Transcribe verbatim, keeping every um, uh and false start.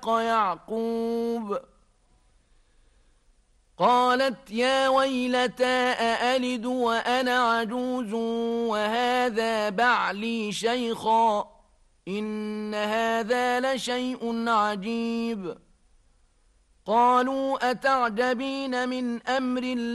إسحاق يعقوب. قالت يا ويلتى أألد وأنا عجوز وهذا بعلي شيخا إن هذا لشيء عجيب. قالوا أتعجبين من أمر الله